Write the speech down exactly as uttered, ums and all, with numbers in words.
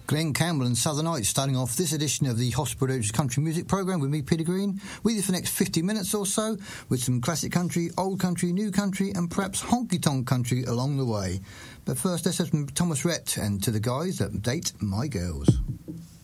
Glenn Campbell and Southern Nights starting off this edition of the Hospital Roads Country Music Programme with me, Peter Green, with you for the next fifty minutes or so, with some classic country, old country, new country, and perhaps honky-tonk country along the way. But first, let's have some Thomas Rhett and To the Guys That Date My Girls.